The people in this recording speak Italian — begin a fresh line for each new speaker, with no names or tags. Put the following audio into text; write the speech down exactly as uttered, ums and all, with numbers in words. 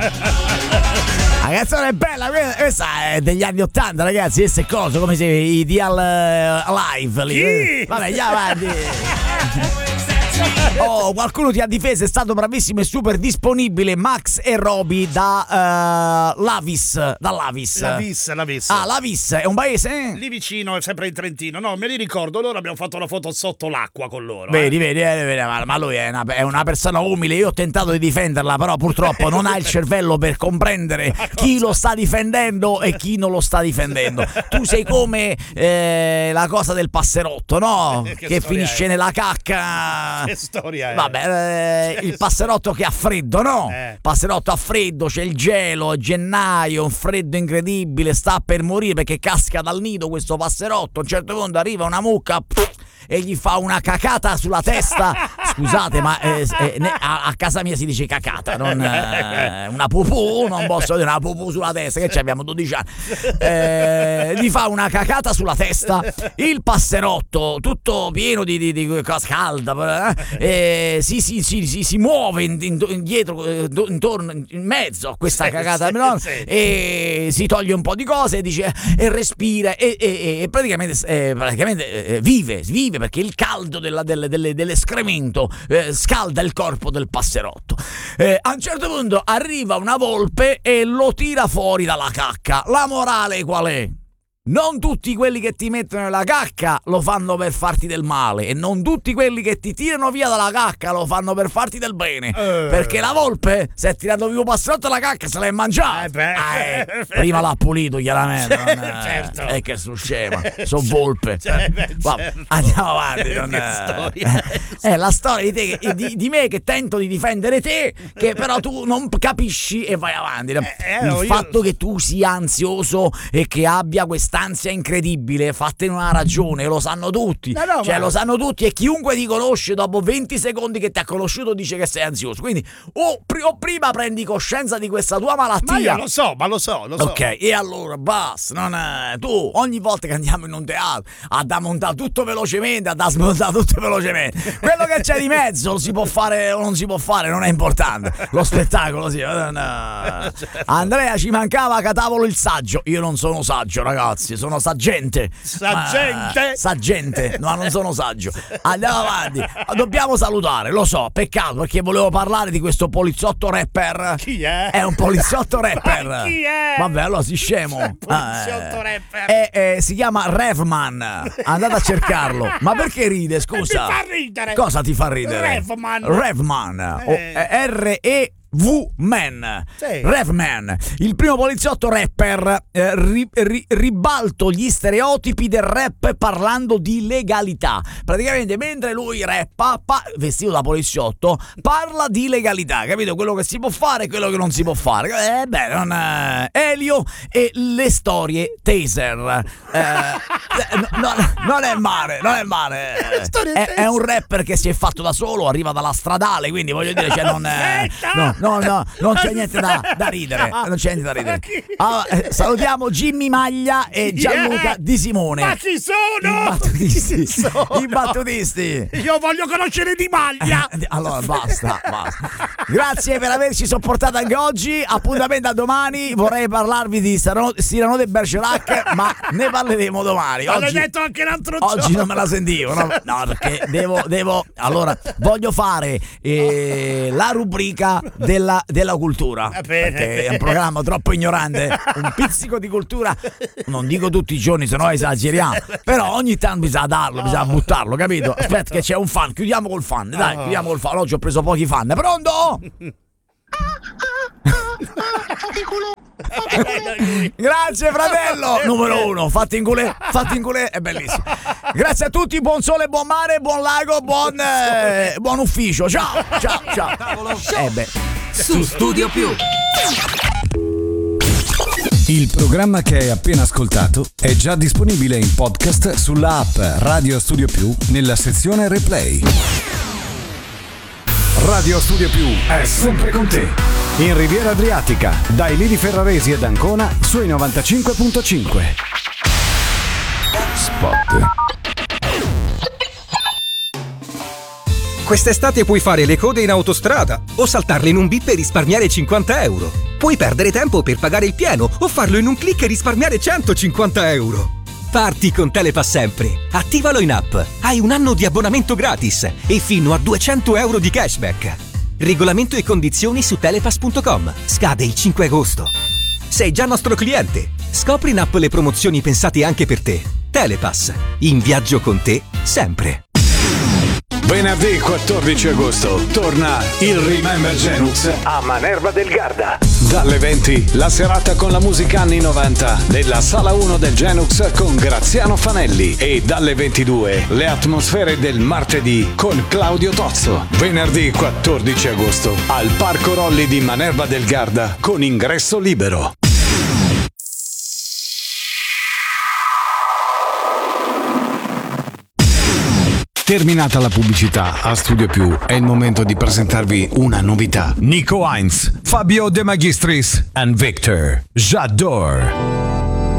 La canzone è bella, questa è degli anni ottanta, ragazzi. Queste cose come se i Ideal Alive lì.
Chi?
Vabbè, andiamo avanti. Oh, qualcuno ti ha difeso, è stato bravissimo e super disponibile. Max e Roby da uh, Lavis. Da Lavis.
Lavis, Lavis.
Ah, Lavis è un paese?
Lì vicino, è sempre in Trentino. No, me li ricordo, loro abbiamo fatto la foto sotto l'acqua con loro.
Vedi,
eh.
vedi, vedi, vedi, ma lui è una, è una persona umile. Io ho tentato di difenderla, però purtroppo non ha il cervello per comprendere chi lo sta difendendo e chi non lo sta difendendo. Tu sei come eh, la cosa del passerotto, no?
Che
Che
storia
finisce
è?
nella cacca.
Che storia è?
Vabbè, eh, il passerotto che ha freddo, no?
Eh.
Passerotto ha freddo, c'è il gelo, è gennaio, un freddo incredibile, sta per morire perché casca dal nido questo passerotto. A un certo punto arriva una mucca pff, e gli fa una cacata sulla testa. Scusate, ma eh, eh, ne, a, a casa mia si dice cacata, non eh, una pupù, non posso dire una pupù sulla testa, che ci abbiamo dodici anni. Eh, gli fa una cacata sulla testa, il passerotto tutto pieno di, di, di cosa calda, eh, si, si, si, si, si muove in, in, indietro, eh, intorno, in mezzo a questa
sì,
cacata,
sì,
no?
sì.
E si toglie un po' di cose e dice e respira e, e, e praticamente, eh, praticamente eh, vive, vive perché il caldo della, delle, delle, dell'escremento eh, scalda il corpo del passerotto. Eh, a un certo punto arriva una volpe e lo tira fuori dalla cacca. La morale qual è? Non tutti quelli che ti mettono nella cacca lo fanno per farti del male e non tutti quelli che ti tirano via dalla cacca lo fanno per farti del bene.
Eh.
Perché la volpe, se è tirato via un passerotto la cacca, se l'è mangiata.
Eh beh.
Eh, prima l'ha pulito, chiaramente. Non è,
Certo.
è che sono scema, sono volpe.
Cioè, beh,
Vabbè,
certo.
andiamo avanti. Non
Che
è...
storia è?
è la storia di, te, che- di, di me che tento di difendere te, che però tu non capisci e vai avanti.
eh,
Il
no, io-
fatto che tu sia ansioso e che abbia quest'ansia incredibile, fattene una ragione, lo sanno tutti.
No, no,
cioè,
ma-
lo sanno tutti e chiunque ti conosce dopo venti secondi che ti ha conosciuto dice che sei ansioso. Quindi o, pri- o prima prendi coscienza di questa tua malattia.
Ma io lo so, ma lo so, lo so.
Ok, e allora basta, non è... tu ogni volta che andiamo in un teatro a da montare tutto velocemente, a da smontare tutto velocemente, quello che c'è di mezzo lo si può fare o non si può fare, non è importante, lo spettacolo sì. No. Andrea, ci mancava Catavolo il saggio. Io non sono saggio, ragazzi, sono saggente.
Saggente?
Ma- saggente, no, non sono saggio. Andiamo avanti, dobbiamo salutare, lo so, peccato perché volevo parlare di questo poliziotto rapper.
Chi è?
È un poliziotto rapper.
Ma chi è?
Vabbè, allora si scemo.
Poliziotto
Ah, eh.
rapper.
Eh, eh, si chiama Revman. Andate a cercarlo. Ma perché ride, scusa?
Mi fa ridere.
Cosa ti fa ridere?
Revman.
Revman. O-
Eh.
eh, R E V-Man.
Sì.
Revman, il primo poliziotto rapper, eh, ri- ri- ribalto gli stereotipi del rap parlando di legalità. Praticamente mentre lui rappa, pa- vestito da poliziotto, parla di legalità, capito? Quello che si può fare e quello che non si può fare. Eh beh, non è... Elio e le storie taser. Eh, no, no, non è male, non è male.
Storie
È,
taser.
è un rapper che si è fatto da solo, arriva dalla stradale, quindi voglio dire, cioè non è... No, no, no, non c'è niente da, da ridere. Non c'è niente da ridere. Allora, eh, salutiamo Jimmy Maglia e Gianluca
Yeah.
Di Simone.
Ma chi sono?
I battutisti.
Chi sono?
I battutisti.
Io voglio conoscere Di Maglia.
Eh, Allora basta, basta. Grazie per averci sopportato anche oggi. Appuntamento a domani. Vorrei parlarvi di Cyrano Cyrano de Bergerac, ma ne parleremo domani.
Ma l'hai
Oggi,
detto anche l'altro
oggi
giorno.
non me la sentivo, no, no, perché devo, devo. Allora, voglio fare eh, la rubrica della, della cultura.
Va bene,
Perché è un programma troppo ignorante. Un pizzico di cultura, non dico tutti i giorni, se no esageriamo. Però ogni tanto bisogna darlo, bisogna buttarlo, capito? Aspetta, che c'è un fan. Chiudiamo col fan, dai, chiudiamo col fan. Oggi ho preso pochi fan. Pronto? Grazie fratello numero uno, fatti in culè, fatti in culè, è bellissimo. Grazie a tutti, buon sole, buon mare, buon lago, buon, eh, buon ufficio. Ciao, ciao, ciao. Eh beh.
Su Studio Più.
Il programma che hai appena ascoltato è già disponibile in podcast sulla app Radio Studio Più nella sezione Replay. Radio Studio Più è sempre con te. In Riviera Adriatica, dai Lili Ferraresi ed Ancona sui novantacinque virgola cinque. Spot.
Quest'estate puoi fare le code in autostrada o saltarle in un bip e risparmiare cinquanta euro.
Puoi perdere tempo per pagare il pieno o farlo in un click e risparmiare centocinquanta euro. Parti con Telepass sempre. Attivalo in app. Hai un anno di abbonamento gratis e fino a duecento euro di cashback. Regolamento e condizioni su telepass punto com. Scade il cinque agosto. Sei già nostro cliente? Scopri in app le promozioni pensate anche per te. Telepass. In viaggio con te sempre.
Venerdì quattordici agosto torna il Remember Genux a Manerva del Garda. Dalle venti la serata con la musica anni novanta nella sala uno del Genux con Graziano Fanelli e dalle ventidue le atmosfere del martedì con Claudio Tozzo. Venerdì quattordici agosto al Parco Rolli di Manerva del Garda con ingresso libero. Terminata la pubblicità a Studio Più, è il momento di presentarvi una novità. Nico Heinz, Fabio De Magistris and Victor J'adore.